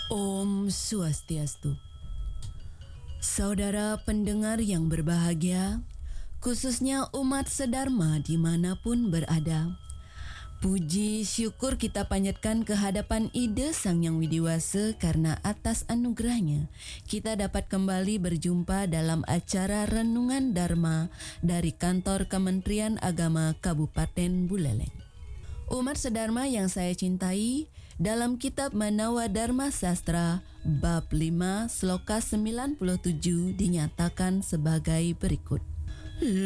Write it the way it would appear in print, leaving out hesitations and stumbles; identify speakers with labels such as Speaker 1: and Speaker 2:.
Speaker 1: Om Swastiastu. Saudara pendengar yang berbahagia, khususnya umat sedharma dimanapun berada, puji syukur kita panjatkan ke hadapan Ida Sang Yang Widiwasa karena atas anugerahnya kita dapat kembali berjumpa dalam acara Renungan Dharma dari kantor Kementerian Agama Kabupaten Buleleng. Umat sedharma yang saya cintai, dalam kitab Manawa Dharma Sastra bab 5 sloka 97 dinyatakan sebagai berikut.